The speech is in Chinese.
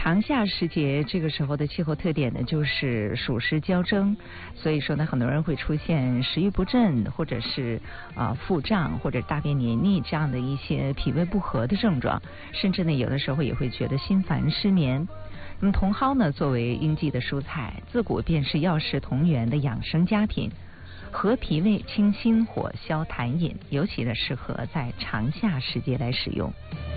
长夏时节这个时候的气候特点呢，就是暑湿交蒸，所以说呢，很多人会出现食欲不振，或者是腹胀或者大便黏腻这样的一些脾胃不和的症状，甚至呢有的时候也会觉得心烦失眠。那么茼蒿呢，作为应季的蔬菜，自古便是药食同源的养生佳品，和脾胃、清心火、消痰饮，尤其的适合在长夏时节来使用。